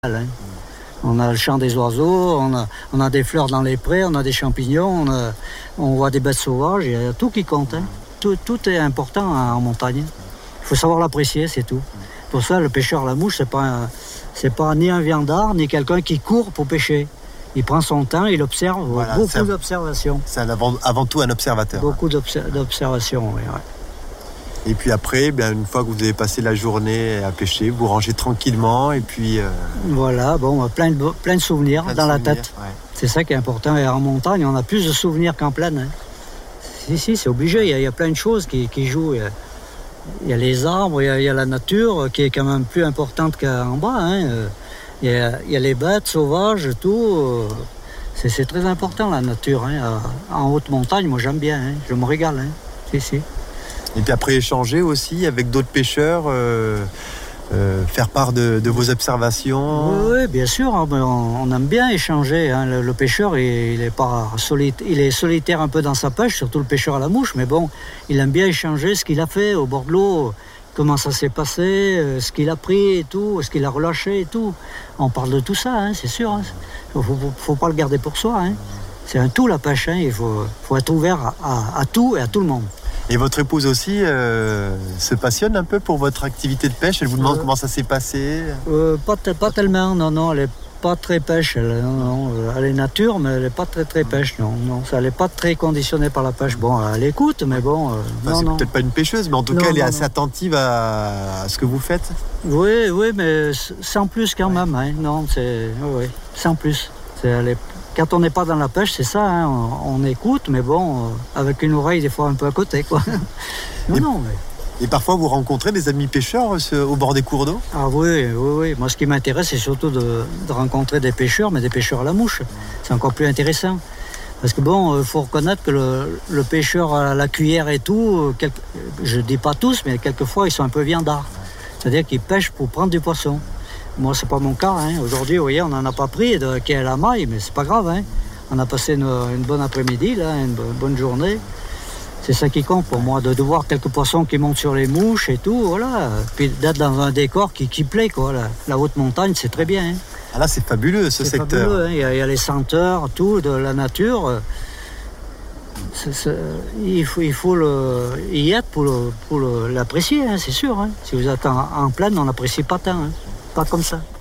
hein. On a le chant des oiseaux, on a des fleurs dans les prés, on a des champignons, on voit des bêtes sauvages, il y a tout qui compte. Hein. Tout est important en montagne. Il faut savoir l'apprécier, c'est tout. Pour ça, le pêcheur à la mouche, c'est pas ni un viandard, ni quelqu'un qui court pour pêcher. Il prend son temps, il observe, voilà, beaucoup d'observations. C'est avant tout un observateur. Beaucoup d'observations, oui. Ouais. Et puis après, une fois que vous avez passé la journée à pêcher, vous rangez tranquillement et puis... Voilà, plein de souvenirs dans la tête. Ouais. C'est ça qui est important. Et en montagne, on a plus de souvenirs qu'en plaine. Hein. Si, c'est obligé. Il y a plein de choses qui jouent. Il y a les arbres, il y a la nature qui est quand même plus importante qu'en bas. Hein. Il y a les bêtes sauvages, tout. C'est très important, la nature. Hein. En haute montagne, moi, j'aime bien. Hein. Je me régale. Hein. Si. Et puis après, échanger aussi avec d'autres pêcheurs, faire part de vos observations. Oui, bien sûr. On aime bien échanger. Hein. Le pêcheur, il est solitaire un peu dans sa pêche, surtout le pêcheur à la mouche. Mais bon, il aime bien échanger ce qu'il a fait au bord de l'eau, comment ça s'est passé, ce qu'il a pris et tout, ce qu'il a relâché et tout. On parle de tout ça, hein, c'est sûr. Hein. Faut pas le garder pour soi. Hein. C'est un tout, la pêche. Hein. Il faut être ouvert à tout et à tout le monde. Et votre épouse aussi se passionne un peu pour votre activité de pêche. Elle vous demande comment ça s'est passé. Pas tellement, non, elle n'est pas très pêche. Elle est nature, mais elle n'est pas très pêche, non. Elle n'est pas très conditionnée par la pêche. Bon, elle écoute, mais bon... c'est peut-être pas une pêcheuse, mais en tout cas, elle est assez attentive à ce que vous faites. Oui, mais sans plus quand même. Hein. Non, oui, sans plus. Quand on n'est pas dans la pêche, c'est ça, hein, on écoute, mais bon, avec une oreille des fois un peu à côté, quoi. Et parfois, vous rencontrez des amis pêcheurs au bord des cours d'eau ? Ah oui. Moi, ce qui m'intéresse, c'est surtout de rencontrer des pêcheurs, mais des pêcheurs à la mouche. C'est encore plus intéressant. Parce que bon, faut reconnaître que le pêcheur à la cuillère et tout, je dis pas tous, mais quelquefois, ils sont un peu viandards. C'est-à-dire qu'ils pêchent pour prendre du poisson. Moi, c'est pas mon cas. Hein. Aujourd'hui, vous voyez, on n'en a pas pris qui est à la maille, mais c'est pas grave. Hein. On a passé une bonne après-midi, là, une bonne journée. C'est ça qui compte pour moi, de voir quelques poissons qui montent sur les mouches et tout, voilà. Puis d'être dans un décor qui plaît, quoi. La haute montagne, c'est très bien. Hein. Ah là, c'est fabuleux, ce secteur. Fabuleux, hein. Il y a les senteurs, tout, de la nature. Il faut y être pour l'apprécier, hein, c'est sûr. Hein. Si vous êtes en plaine, on n'apprécie pas tant. Hein. Pas comme ça.